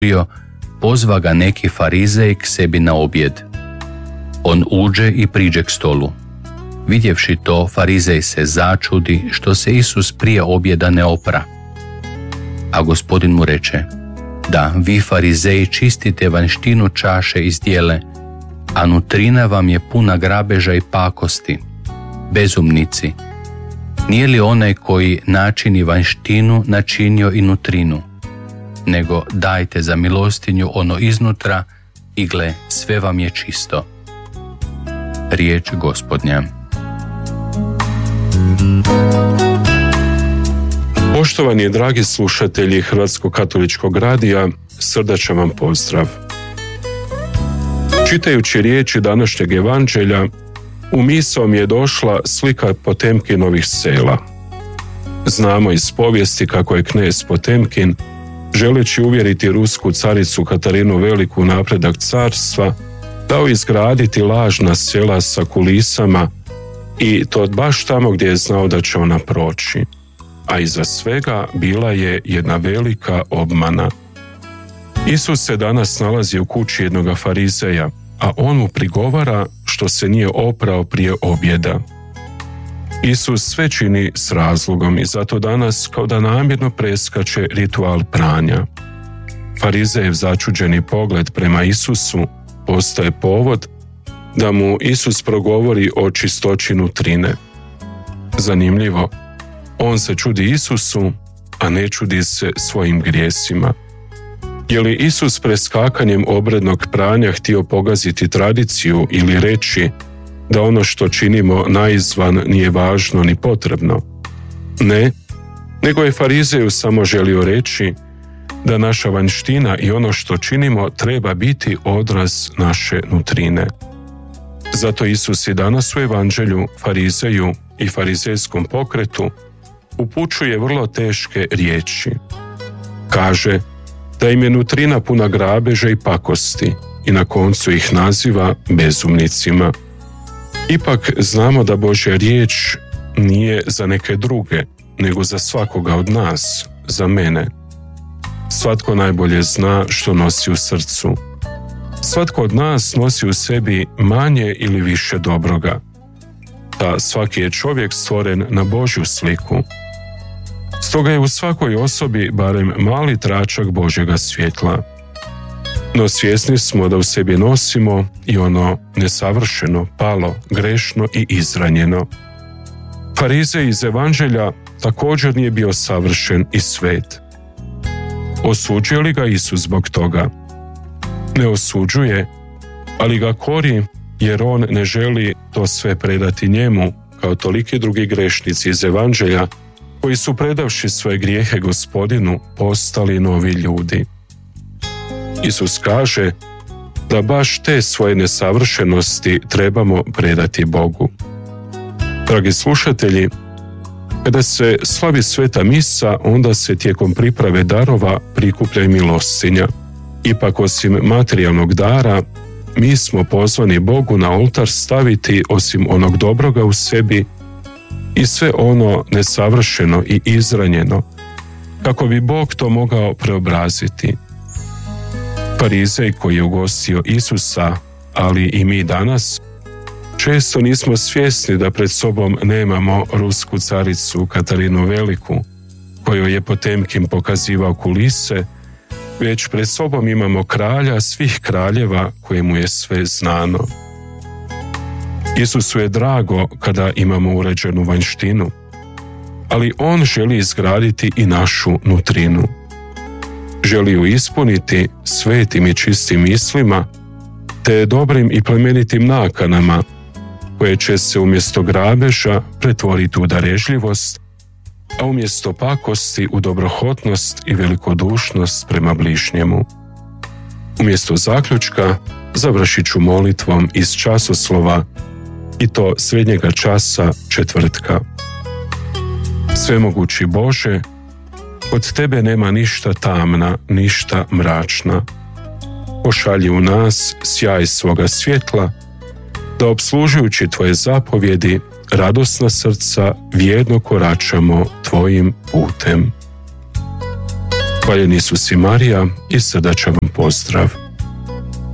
pozva ga neki farizej k sebi na objed. On uđe i priđe k stolu. Vidjevši to, farizej se začudi što se Isus prije objeda ne opra. A Gospodin mu reče: da, vi farizeji čistite vanjštinu čaše i zdjele, a nutrina vam je puna grabeža i pakosti. Bezumnici, nije li onaj koji načini vanjštinu načinio i nutrinu? Nego dajte za milostinju ono iznutra i gle, sve vam je čisto. Riječ Gospodnja. Poštovani dragi slušatelji Hrvatskog katoličkog radija, srdačan vam pozdrav. Čitajući riječi današnjeg evanđelja, u misao mi je došla slika Potemkinovih sela. Znamo iz povijesti kako je knez Potemkin, želeći uvjeriti rusku caricu Katarinu Veliku u napredak carstva, dao izgraditi lažna sela sa kulisama i to baš tamo gdje je znao da će ona proći. A iza svega bila je jedna velika obmana. Isus se danas nalazi u kući jednoga farizeja, a on mu prigovara što se nije oprao prije objeda. Isus sve čini s razlogom i zato danas kao da namjerno preskače ritual pranja. Farizejev začuđeni pogled prema Isusu postaje povod da mu Isus progovori o čistoći nutrine. Zanimljivo, on se čudi Isusu, a ne čudi se svojim grijesima. Je li Isus preskakanjem obrednog pranja htio pogaziti tradiciju ili reći da ono što činimo naizvan nije važno ni potrebno? Ne, nego je farizeju samo želio reći da naša vanjština i ono što činimo treba biti odraz naše nutrine. Zato Isus i danas u evanđelju farizeju i farizejskom pokretu upućuje vrlo teške riječi. Kaže da im je nutrina puna grabeža i pakosti i na koncu ih naziva bezumnicima. Ipak znamo da Božja riječ nije za neke druge, nego za svakoga od nas, za mene. Svatko najbolje zna što nosi u srcu. Svatko od nas nosi u sebi manje ili više dobroga. Da svaki je čovjek stvoren na Božju sliku. Stoga je u svakoj osobi barem mali tračak Božjega svjetla. No svjesni smo da u sebi nosimo i ono nesavršeno, palo, grešno i izranjeno. Farizej iz evanđelja također nije bio savršen i svet. Osuđuje li ga Isus zbog toga? Ne osuđuje, ali ga kori jer on ne želi to sve predati njemu kao toliki drugi grešnici iz evanđelja koji su predavši svoje grijehe Gospodinu postali novi ljudi. Isus kaže da baš te svoje nesavršenosti trebamo predati Bogu. Dragi slušatelji, kada se slavi sveta misa, onda se tijekom priprave darova prikuplja i milostinja. Ipak osim materijalnog dara, mi smo pozvani Bogu na oltar staviti osim onog dobroga u sebi i sve ono nesavršeno i izranjeno, kako bi Bog to mogao preobraziti. Farizej koji je ugostio Isusa, ali i mi danas, često nismo svjesni da pred sobom nemamo rusku caricu Katarinu Veliku, kojoj je Potemkin pokazivao kulise, već pred sobom imamo kralja svih kraljeva kojemu je sve znano. Isusu je drago kada imamo uređenu vanjštinu, ali on želi izgraditi i našu nutrinu. Želi ju ispuniti svetim i čistim mislima, te dobrim i plemenitim nakanama, koje će se umjesto grabeža pretvoriti u darežljivost, a umjesto pakosti u dobrohotnost i velikodušnost prema bližnjemu. Umjesto zaključka završit ću molitvom iz časoslova, i to srednjega časa četvrtka. Svemogući Bože, od Tebe nema ništa tamna, ništa mračna. Pošalji u nas sjaj svoga svjetla, da opslužujući Tvoje zapovjedi, radosna srca vjerno koračamo Tvojim putem. Hvaljen Isus i Marija i srdačan vam pozdrav.